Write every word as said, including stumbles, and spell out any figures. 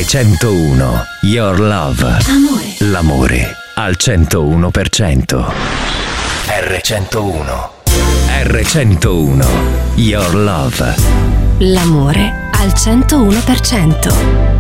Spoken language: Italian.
centouno, Your Love. Amore. L'amore al centouno per cento. erre centouno. erre centouno, Your Love. L'amore al centouno per cento.